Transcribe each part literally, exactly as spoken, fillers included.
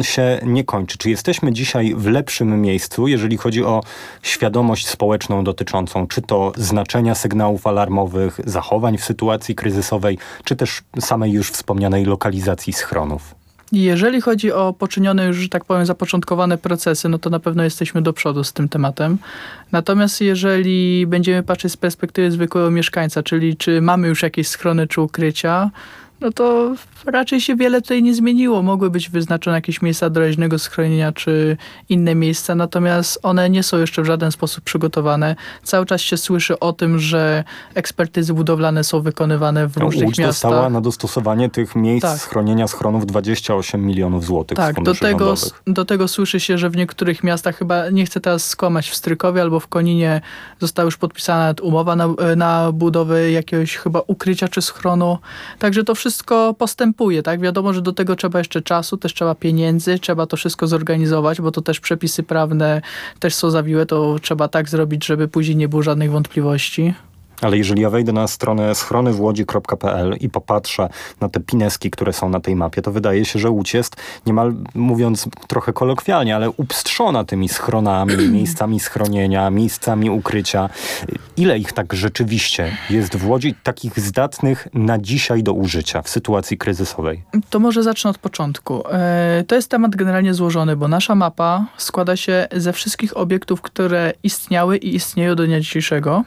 się nie kończy. Czy jesteśmy dzisiaj w lepszym miejscu, jeżeli chodzi o świadomość społeczną dotyczącą czy to znaczenia sygnałów alarmowych, zachowań w sytuacji kryzysowej, czy też samej już wspomnianej lokalizacji schronów? Jeżeli chodzi o poczynione już, że tak powiem, zapoczątkowane procesy, no to na pewno jesteśmy do przodu z tym tematem. Natomiast jeżeli będziemy patrzeć z perspektywy zwykłego mieszkańca, czyli czy mamy już jakieś schrony czy ukrycia, no to raczej się wiele tutaj nie zmieniło. Mogły być wyznaczone jakieś miejsca doraźnego schronienia czy inne miejsca, natomiast one nie są jeszcze w żaden sposób przygotowane. Cały czas się słyszy o tym, że ekspertyzy budowlane są wykonywane w różnych Łódź miastach. dostała na dostosowanie tych miejsc tak. schronienia schronów dwadzieścia osiem milionów złotych z Tak, do funduszy tego, rządowych. do tego słyszy się, że w niektórych miastach, chyba nie chcę teraz skłamać, w Strykowie albo w Koninie została już podpisana nawet umowa na, na budowę jakiegoś chyba ukrycia czy schronu. Także to wszystko postępuje, tak? Wiadomo, że do tego trzeba jeszcze czasu, też trzeba pieniędzy, trzeba to wszystko zorganizować, bo to też przepisy prawne też są zawiłe, to trzeba tak zrobić, żeby później nie było żadnych wątpliwości. Ale jeżeli ja wejdę na stronę schrony w łodzi kropka p l i popatrzę na te pineski, które są na tej mapie, to wydaje się, że Łódź jest niemal, mówiąc trochę kolokwialnie, ale upstrzona tymi schronami, miejscami schronienia, miejscami ukrycia. Ile ich tak rzeczywiście jest w Łodzi, takich zdatnych na dzisiaj do użycia w sytuacji kryzysowej? To może zacznę od początku. To jest temat generalnie złożony, bo nasza mapa składa się ze wszystkich obiektów, które istniały i istnieją do dnia dzisiejszego.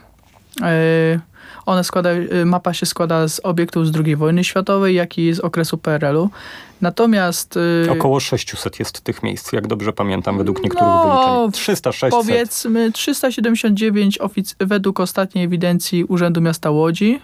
One składa, mapa się składa z obiektów z drugiej wojny światowej, jak i z okresu P R L-u. Natomiast... Około sześćset jest tych miejsc, jak dobrze pamiętam, według niektórych no, wyliczeń. trzysta sześćset. Powiedzmy trzysta siedemdziesiąt dziewięć ofic- według ostatniej ewidencji Urzędu Miasta Łodzi.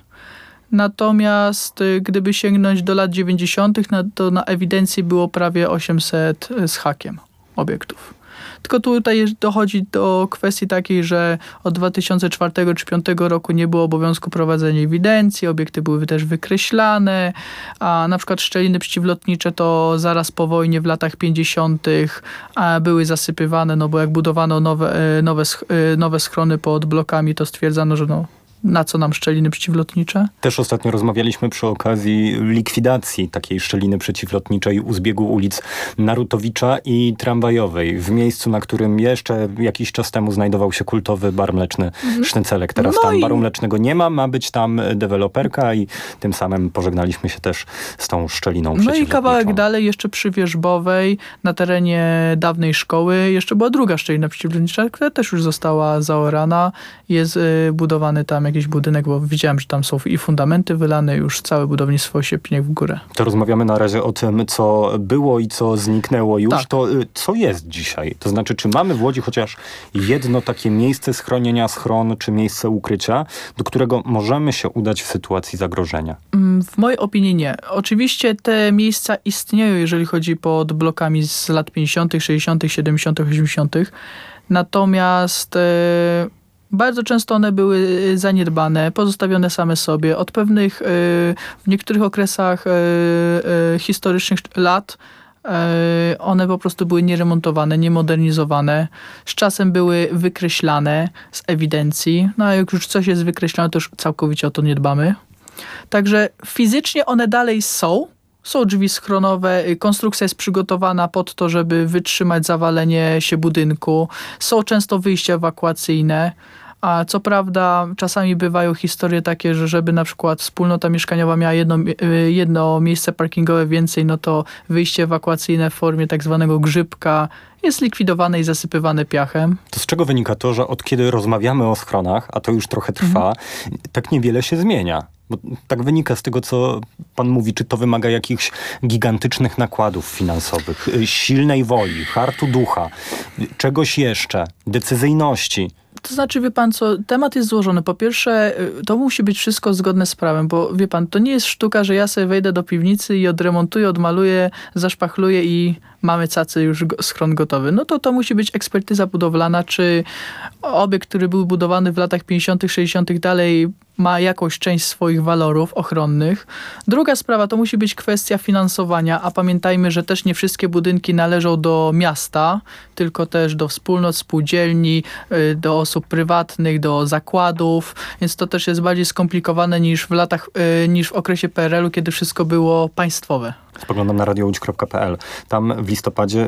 Natomiast gdyby sięgnąć do lat dziewięćdziesiątych, to na ewidencji było prawie osiemset z hakiem obiektów. Tylko tutaj dochodzi do kwestii takiej, że od dwa tysiące czwartego czy dwa tysiące piątego roku nie było obowiązku prowadzenia ewidencji, obiekty były też wykreślane, a na przykład szczeliny przeciwlotnicze to zaraz po wojnie w latach pięćdziesiątych były zasypywane, no bo jak budowano nowe, nowe, nowe schrony pod blokami, to stwierdzano, że no na co nam szczeliny przeciwlotnicze? Też ostatnio rozmawialiśmy przy okazji likwidacji takiej szczeliny przeciwlotniczej u zbiegu ulic Narutowicza i Tramwajowej, w miejscu, na którym jeszcze jakiś czas temu znajdował się kultowy bar mleczny mhm. Sznycelek. Teraz no tam i... baru mlecznego nie ma, ma być tam deweloperka i tym samym pożegnaliśmy się też z tą szczeliną przeciwlotniczą. No i kawałek dalej, jeszcze przy Wierzbowej, na terenie dawnej szkoły, jeszcze była druga szczelina przeciwlotnicza, która też już została zaorana. Jest y, budowany tam jakiś budynek, bo widziałem, że tam są i fundamenty wylane, już całe budownictwo się pnie w górę. To rozmawiamy na razie o tym, co było i co zniknęło już. Tak. To co jest dzisiaj? To znaczy, czy mamy w Łodzi chociaż jedno takie miejsce schronienia, schron, czy miejsce ukrycia, do którego możemy się udać w sytuacji zagrożenia? W mojej opinii nie. Oczywiście te miejsca istnieją, jeżeli chodzi pod blokami z lat pięćdziesiątych, sześćdziesiątych, siedemdziesiątych, osiemdziesiątych. Natomiast e, bardzo często one były zaniedbane, pozostawione same sobie. Od pewnych, w niektórych okresach historycznych lat one po prostu były nieremontowane, niemodernizowane. Z czasem były wykreślane z ewidencji. No a jak już coś jest wykreślone, to już całkowicie o to nie dbamy. Także fizycznie one dalej są. Są drzwi schronowe, konstrukcja jest przygotowana pod to, żeby wytrzymać zawalenie się budynku. Są często wyjścia ewakuacyjne. A co prawda czasami bywają historie takie, że żeby na przykład wspólnota mieszkaniowa miała jedno, jedno miejsce parkingowe więcej, no to wyjście ewakuacyjne w formie tak zwanego grzybka jest likwidowane i zasypywane piachem. To z czego wynika to, że od kiedy rozmawiamy o schronach, a to już trochę trwa, mhm. tak niewiele się zmienia? Bo tak wynika z tego, co pan mówi, czy to wymaga jakichś gigantycznych nakładów finansowych, silnej woli, hartu ducha, czegoś jeszcze, decyzyjności. To znaczy, wie pan co, temat jest złożony. Po pierwsze, to musi być wszystko zgodne z prawem, bo wie pan, to nie jest sztuka, że ja sobie wejdę do piwnicy i odremontuję, odmaluję, zaszpachluję i mamy cacy już schron gotowy. No to to musi być ekspertyza budowlana, czy obiekt, który był budowany w latach pięćdziesiątych, sześćdziesiątych dalej ma jakąś część swoich walorów ochronnych. Druga sprawa to musi być kwestia finansowania, a pamiętajmy, że też nie wszystkie budynki należą do miasta, tylko też do wspólnot, spółdzielni, do osób prywatnych, do zakładów, więc to też jest bardziej skomplikowane niż w latach, niż w okresie P R L-u, kiedy wszystko było państwowe. Spoglądam na radio łódź kropka p l. Tam w listopadzie